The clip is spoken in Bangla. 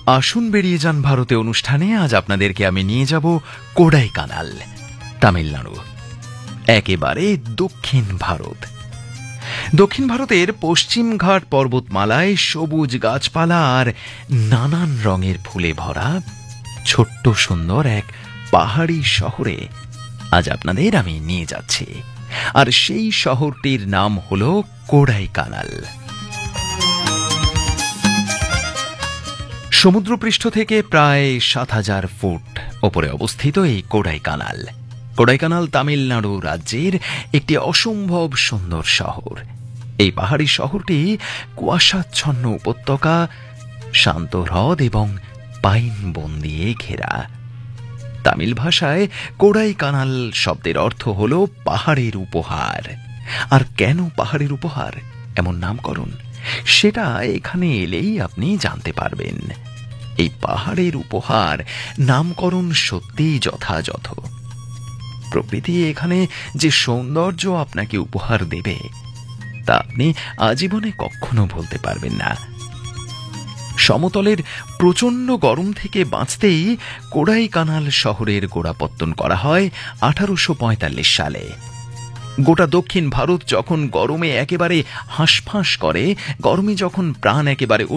আসুন বেরিয়ে যান ভারতে অনুষ্ঠানে আজ আপনাদেরকে আমি নিয়ে যাব কোডাইকানাল, তামিলনাড়ু। একেবারে দক্ষিণ ভারত। দক্ষিণ ভারতের পশ্চিম ঘাট পর্বতমালায় সবুজ গাছপালা আর নানান রঙের ফুলে ভরা ছোট্ট সুন্দর এক পাহাড়ি শহরে আজ আপনাদের আমি নিয়ে যাচ্ছি। আর সেই শহরটির নাম হল কোডাইকানাল। সমুদ্রপৃষ্ঠ থেকে প্রায় ৭,০০০ ফুট ওপরে অবস্থিত এই কোডাইকানাল। কোডাইকানাল তামিলনাড়ু রাজ্যের একটি অসম্ভব সুন্দর শহর। এই পাহাড়ি শহরটি কুয়াশাচ্ছন্ন উপত্যকা, শান্ত হ্রদ এবং পাইন বন দিয়ে ঘেরা। তামিল ভাষায় কোডাইকানাল শব্দের অর্থ হল পাহাড়ের উপহার। আর কেন পাহাড়ের উপহার এমন নামকরণ, সেটা এখানে এলেই আপনি জানতে পারবেন। এই পাহাড়ের উপহার নামকরণ সত্যিই যথাযথ। প্রকৃতি এখানে যে সৌন্দর্য আপনাকে উপহার দেবে তা আপনি আজীবনে কখনো ভুলতে পারবেন না। সমতলের প্রচণ্ড গরম থেকে বাঁচতেই কোডাইকানাল শহরের গোড়াপত্তন করা হয় 1845 সালে। গোটা দক্ষিণ ভারত যখন গরমে একেবারে হাঁসফাঁস করে, গরমে যখন প্রাণ একেবারে